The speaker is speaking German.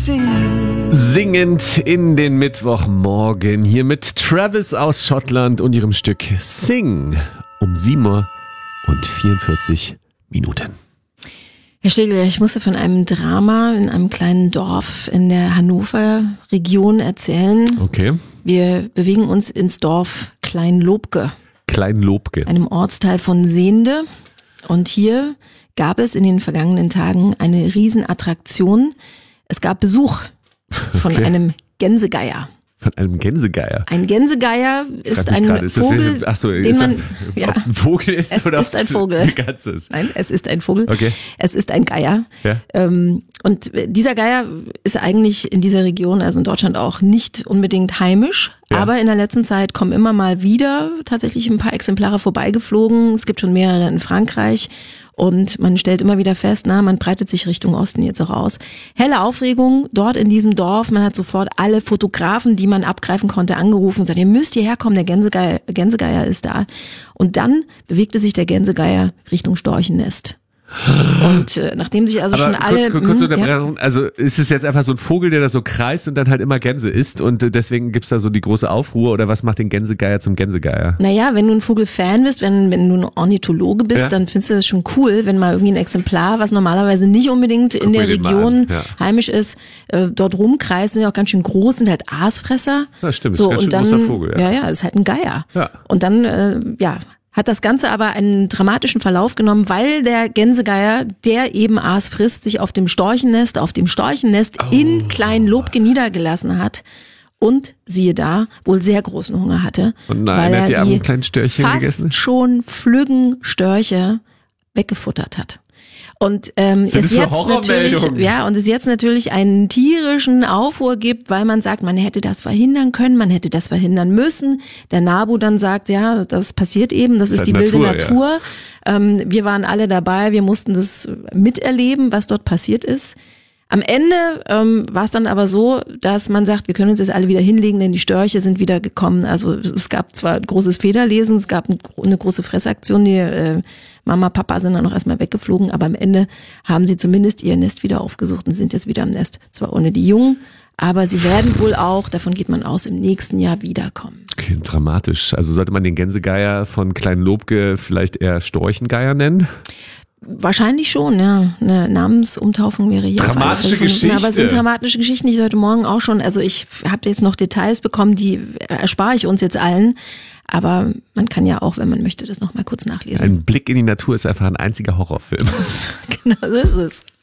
Singend in den Mittwochmorgen hier mit Travis aus Schottland und ihrem Stück Sing um 7:44 Minuten. Herr Stegler, ich musste von einem Drama in einem kleinen Dorf in der Hannover-Region erzählen. Okay. Wir bewegen uns ins Dorf Kleinlobke, einem Ortsteil von Sehnde. Und hier gab es in den vergangenen Tagen eine Riesenattraktion. Es gab Besuch von einem Gänsegeier. Von einem Gänsegeier? Ein Gänsegeier ist ein Vogel, den man... Ob es ein Vogel ist oder ob es eine Katze ist? Nein, es ist ein Vogel. Okay. Es ist ein Geier. Ja. Und dieser Geier ist eigentlich in dieser Region, also in Deutschland auch, nicht unbedingt heimisch. Ja. Aber in der letzten Zeit kommen immer mal wieder tatsächlich ein paar Exemplare vorbeigeflogen. Es gibt schon mehrere in Frankreich. Und man stellt immer wieder fest, man breitet sich Richtung Osten jetzt auch aus. Helle Aufregung dort in diesem Dorf. Man hat sofort alle Fotografen, die man abgreifen konnte, angerufen und gesagt, ihr müsst hierher kommen, der Gänsegeier ist da. Und dann bewegte sich der Gänsegeier Richtung Storchennest. Und nachdem sich also aber schon alle... Kurz Unterbrechung, also ist es jetzt einfach so ein Vogel, der da so kreist und dann halt immer Gänse isst und deswegen gibt's da so die große Aufruhr oder was macht den Gänsegeier zum Gänsegeier? Naja, wenn du ein Vogelfan bist, wenn du ein Ornithologe bist, dann findest du das schon cool, wenn mal irgendwie ein Exemplar, was normalerweise nicht unbedingt in der Region heimisch ist, dort rumkreist, sind ja auch ganz schön groß, sind halt Aasfresser. Ja, stimmt, so, ist und ein dann, großer Vogel. Ja, ist halt ein Geier. Ja. Und dann, hat das Ganze aber einen dramatischen Verlauf genommen, weil der Gänsegeier, der eben Aas frisst, sich auf dem Storchennest in Kleinlobke niedergelassen hat und siehe da, wohl sehr großen Hunger hatte. Und nein, weil hat die armen kleinen fast Störchen gegessen? Schon flüggen Störche weggefuttert hat. Und es jetzt natürlich einen tierischen Aufruhr gibt, weil man sagt, man hätte das verhindern können, man hätte das verhindern müssen. Der NABU dann sagt, ja, das passiert eben, das ist die wilde Natur. Ja. Wir waren alle dabei, wir mussten das miterleben, was dort passiert ist. Am Ende war es dann aber so, dass man sagt, wir können uns jetzt alle wieder hinlegen, denn die Störche sind wieder gekommen. Also es gab zwar großes Federlesen, es gab eine große Fressaktion, die Mama, Papa sind dann noch erstmal weggeflogen, aber am Ende haben sie zumindest ihr Nest wieder aufgesucht und sind jetzt wieder am Nest. Zwar ohne die Jungen, aber sie werden wohl auch, davon geht man aus, im nächsten Jahr wiederkommen. Okay, dramatisch. Also sollte man den Gänsegeier von Kleinlobke vielleicht eher Storchengeier nennen? Wahrscheinlich schon, ja. Eine Namensumtaufung wäre hier. Dramatische Geschichte. Aber es sind dramatische Geschichten, die ich heute Morgen auch schon, also ich habe jetzt noch Details bekommen, die erspare ich uns jetzt allen. Aber man kann ja auch, wenn man möchte, das noch mal kurz nachlesen. Ein Blick in die Natur ist einfach ein einziger Horrorfilm. Genau, so ist es.